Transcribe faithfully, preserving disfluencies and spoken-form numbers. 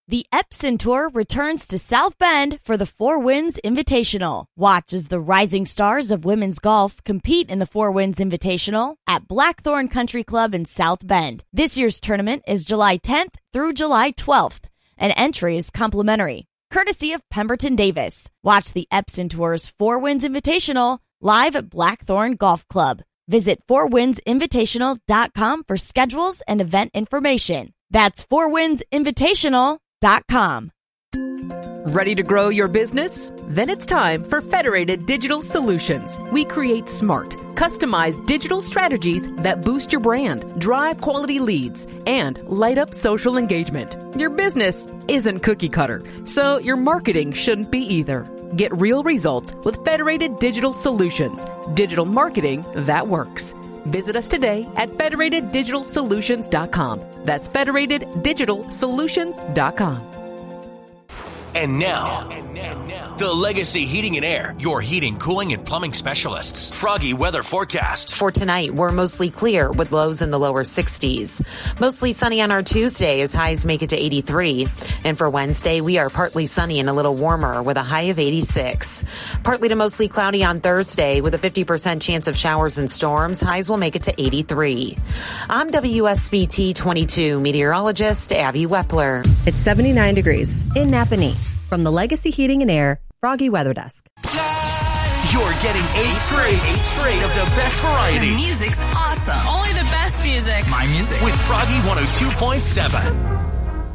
The Epson Tour returns to South Bend for the Four Winds Invitational. Watch as the rising stars of women's golf compete in the Four Winds Invitational at Blackthorn Country Club in South Bend. This year's tournament is July tenth through July twelfth, and entry is complimentary, courtesy of Pemberton Davis. Watch the Epson Tour's Four Winds Invitational live at Blackthorn Golf Club. Visit four winds invitational dot com for schedules and event information. That's four winds invitational dot com. Ready to grow your business? Then it's time for Federated Digital Solutions. We create smart, customized digital strategies that boost your brand, drive quality leads, and light up social engagement. Your business isn't cookie cutter, so your marketing shouldn't be either. Get real results with Federated Digital Solutions. Digital marketing that works. Visit us today at federated digital solutions dot com. That's federated digital solutions dot com. And now, and now, the Legacy Heating and Air, your heating, cooling, and plumbing specialists. Froggy weather forecast. For tonight, we're mostly clear with lows in the lower sixties. Mostly sunny on our Tuesday as highs make it to eighty-three. And for Wednesday, we are partly sunny and a little warmer with a high of eighty-six. Partly to mostly cloudy on Thursday with a fifty percent chance of showers and storms. Highs will make it to eighty-three. I'm W S B T twenty-two meteorologist Abby Wepler. It's seventy-nine degrees in Napanee. From the Legacy Heating and Air Froggy Weather Desk. You're getting eight straight, eight straight of the best variety. The music's awesome. Only the best music. My music. With Froggy one oh two point seven.